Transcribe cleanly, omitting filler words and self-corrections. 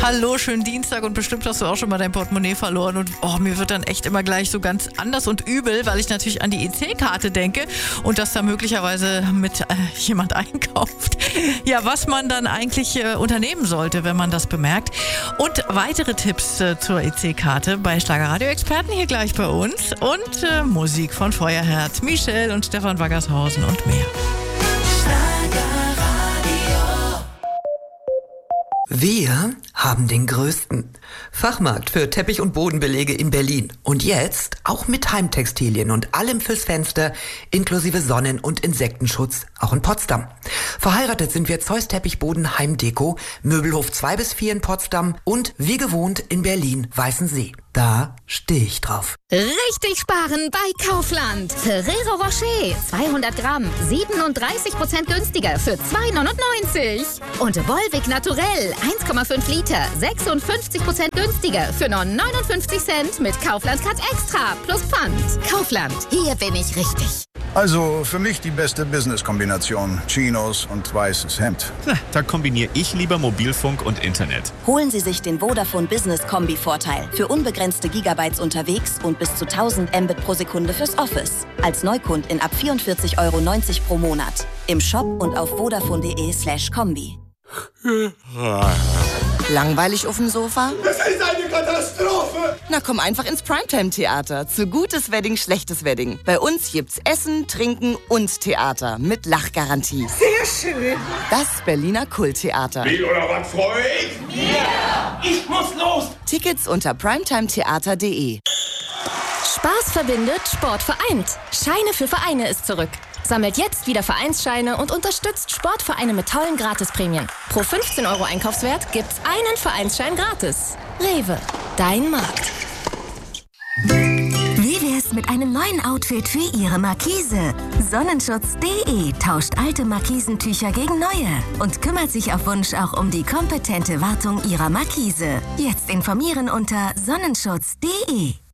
Hallo, schönen Dienstag und bestimmt hast du auch schon mal dein Portemonnaie verloren und mir wird dann echt immer gleich so ganz anders und übel, weil ich natürlich an die EC-Karte denke und dass da möglicherweise mit jemand einkauft. Ja, was man dann eigentlich unternehmen sollte, wenn man das bemerkt. Und weitere Tipps zur EC-Karte bei Schlagerradio-Experten hier gleich bei uns und Musik von Feuerherz, Michelle und Stefan Waggershausen und mehr. Wir haben den größten Fachmarkt für Teppich- und Bodenbelege in Berlin. Und jetzt auch mit Heimtextilien und allem fürs Fenster, inklusive Sonnen- und Insektenschutz, auch in Potsdam. Verheiratet sind wir Zeus Teppichboden Heimdeko, Möbelhof 2-4 in Potsdam und wie gewohnt in Berlin Weißensee. Da stehe ich drauf. Richtig sparen bei Kaufland. Ferrero Rocher, 200 Gramm, 37% günstiger für 2,99. Und Volvic Naturell, 1,5 Liter, 56% günstiger für nur 59 Cent mit Kaufland Cut Extra plus Pfand. Kaufland, hier bin ich richtig. Also für mich die beste Business-Kombination. Chinos und weißes Hemd. Na, da kombiniere ich lieber Mobilfunk und Internet. Holen Sie sich den Vodafone Business Kombi-Vorteil. Für unbegrenzte Gigabytes unterwegs und bis zu 1000 Mbit pro Sekunde fürs Office. Als Neukundin ab 44,90 € pro Monat. Im Shop und auf vodafone.de/kombi. Langweilig auf dem Sofa? Das ist eine Katastrophe! Na komm einfach ins Primetime-Theater. Zu gutes Wedding, schlechtes Wedding. Bei uns gibt's Essen, Trinken und Theater mit Lachgarantie. Sehr schön! Das Berliner Kulttheater. Wie oder was, Freund? Ja! Ich muss los! Tickets unter primetimetheater.de. Spaß verbindet, Sport vereint. Scheine für Vereine ist zurück. Sammelt jetzt wieder Vereinsscheine und unterstützt Sportvereine mit tollen Gratisprämien. Pro 15 € Einkaufswert gibt's einen Vereinsschein gratis. Rewe, dein Markt. Wie wär's mit einem neuen Outfit für Ihre Markise? Sonnenschutz.de tauscht alte Markisentücher gegen neue und kümmert sich auf Wunsch auch um die kompetente Wartung Ihrer Markise. Jetzt informieren unter sonnenschutz.de.